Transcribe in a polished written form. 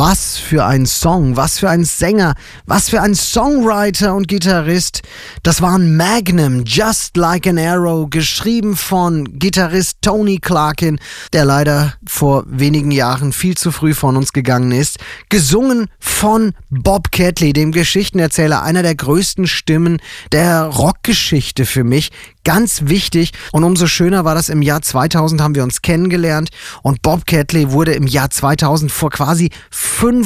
Was für ein Song, was für ein Sänger, was für ein Songwriter und Gitarrist. Das war ein Magnum, Just Like an Arrow, geschrieben von Gitarrist Tony Clarkin, der leider vor wenigen Jahren viel zu früh von uns gegangen ist. Gesungen von Bob Catley, dem Geschichtenerzähler, einer der größten Stimmen der Rockgeschichte für mich. Ganz wichtig, und umso schöner war das, im Jahr 2000 haben wir uns kennengelernt und Bob Catley wurde im Jahr 2000 vor quasi 5